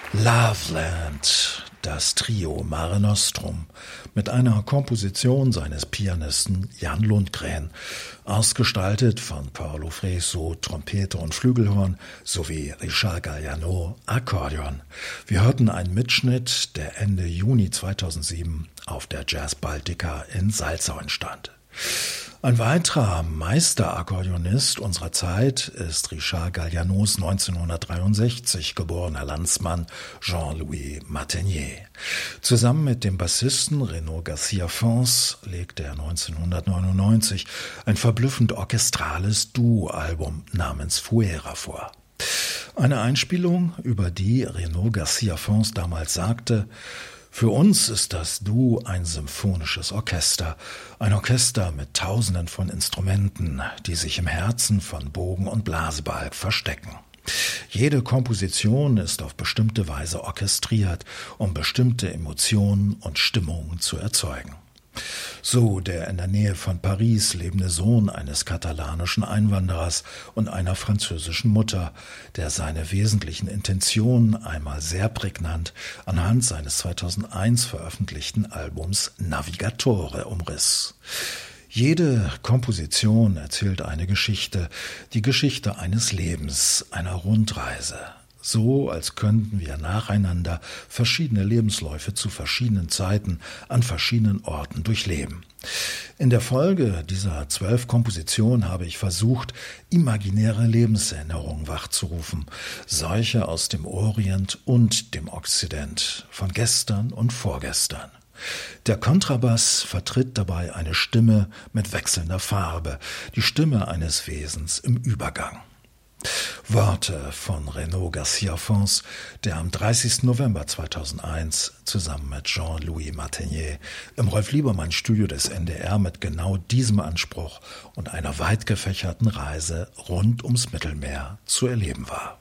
Loveland, das Trio Mare Nostrum, mit einer Komposition seines Pianisten Jan Lundgren, ausgestaltet von Paolo Fresu, Trompete und Flügelhorn, sowie Richard Galliano, Akkordeon. Wir hörten einen Mitschnitt, der Ende Juni 2007 auf der Jazz Baltica in Salzau entstand. Ein weiterer Meisterakkordeonist unserer Zeit ist Richard Gallianos 1963 geborener Landsmann Jean-Louis Martenier. Zusammen mit dem Bassisten Renaud Garcia-Fons legte er 1999 ein verblüffend orchestrales Duo-Album namens Fuera vor. Eine Einspielung, über die Renaud Garcia-Fons damals sagte: Für uns ist das Duo ein symphonisches Orchester, ein Orchester mit Tausenden von Instrumenten, die sich im Herzen von Bogen und Blasebalg verstecken. Jede Komposition ist auf bestimmte Weise orchestriert, um bestimmte Emotionen und Stimmungen zu erzeugen. So der in der Nähe von Paris lebende Sohn eines katalanischen Einwanderers und einer französischen Mutter, der seine wesentlichen Intentionen einmal sehr prägnant anhand seines 2001 veröffentlichten Albums Navigatore umriss. Jede Komposition erzählt eine Geschichte, die Geschichte eines Lebens, einer Rundreise. So, als könnten wir nacheinander verschiedene Lebensläufe zu verschiedenen Zeiten an verschiedenen Orten durchleben. In der Folge dieser 12 Kompositionen habe ich versucht, imaginäre Lebenserinnerungen wachzurufen, solche aus dem Orient und dem Okzident, von gestern und vorgestern. Der Kontrabass vertritt dabei eine Stimme mit wechselnder Farbe, die Stimme eines Wesens im Übergang. Worte von Renaud Garcia-Fons, der am 30. November 2001 zusammen mit Jean-Louis Martenier im Rolf-Liebermann-Studio des NDR mit genau diesem Anspruch und einer weit gefächerten Reise rund ums Mittelmeer zu erleben war.